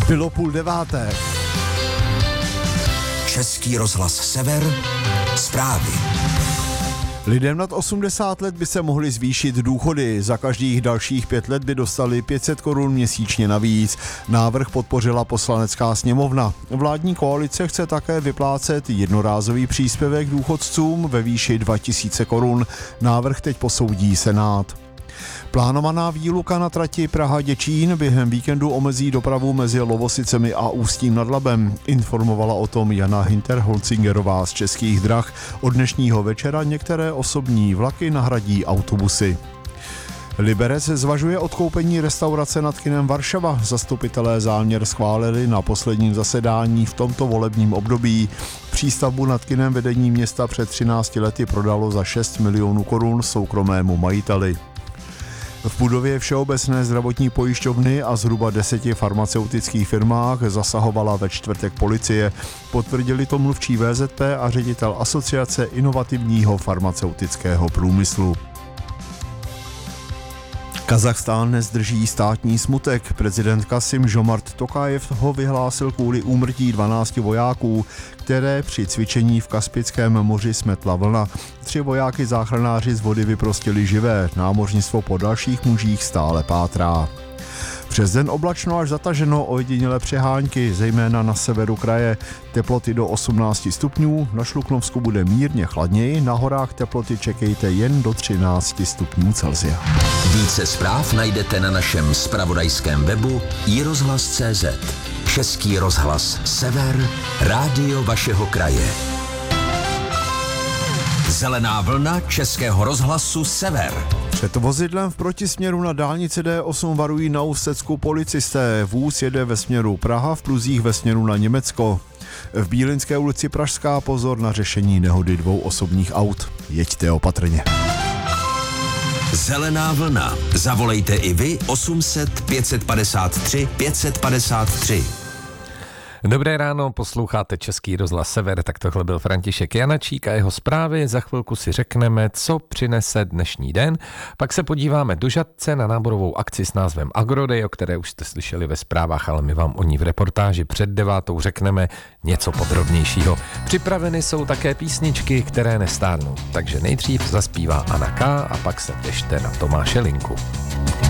Bylo 8:30. Český rozhlas Sever, zprávy. Lidem nad 80 let by se mohly zvýšit důchody. Za každých dalších 5 let by dostali 500 korun měsíčně navíc. Návrh podpořila Poslanecká sněmovna. Vládní koalice chce také vyplácet jednorázový příspěvek důchodcům ve výši 2000 korun. Návrh teď posoudí Senát. Plánovaná výluka na trati Praha-Děčín během víkendu omezí dopravu mezi Lovosicemi a Ústím nad Labem. Informovala o tom Jana Hinterholzingerová z Českých drah. Od dnešního večera některé osobní vlaky nahradí autobusy. Liberec zvažuje odkoupení restaurace nad kinem Varšava. Zastupitelé záměr schválili na posledním zasedání v tomto volebním období. Přístavbu nad kinem vedení města před 13 lety prodalo za 6 milionů korun soukromému majiteli. V budově Všeobecné zdravotní pojišťovny a zhruba 10 farmaceutických firmách zasahovala ve čtvrtek policie. Potvrdili to mluvčí VZP a ředitel Asociace inovativního farmaceutického průmyslu. Kazachstán nezdrží státní smutek. Prezident Kasim-Žomart Tokajev ho vyhlásil kvůli úmrtí 12 vojáků, které při cvičení v Kaspickém moři smetla vlna. 3 vojáky záchranáři z vody vyprostili živé. Námořnictvo po dalších mužích stále pátrá. Přes den oblačno až zataženo, ojedinělé přehánky, zejména na severu kraje. Teploty do 18 stupňů, na Šluknovsku bude mírně chladněji, na horách teploty čekejte jen do 13 stupňů Celsia. Více zpráv najdete na našem zpravodajském webu iRozhlas.cz. Český rozhlas Sever, rádio vašeho kraje. Zelená vlna Českého rozhlasu Sever. Před vozidlem v protisměru na dálnici D8 varují na úsecku policisté. Vůz jede ve směru Praha, v pruzích ve směru na Německo. V Bílinské ulici Pražská pozor na řešení nehody 2 osobních aut. Jeďte opatrně. Zelená vlna. Zavolejte i vy 800 553 553. Dobré ráno, posloucháte Český rozhlas Sever, tak tohle byl František Janačík a jeho zprávy. Za chvilku si řekneme, co přinese dnešní den. Pak se podíváme do Žatce na náborovou akci s názvem Agroday, o které už jste slyšeli ve zprávách, ale my vám o ní v reportáži před 9 řekneme něco podrobnějšího. Připraveny jsou také písničky, které nestárnou. Takže nejdřív zaspívá Anna K. a pak se těšte na Tomáše Linku.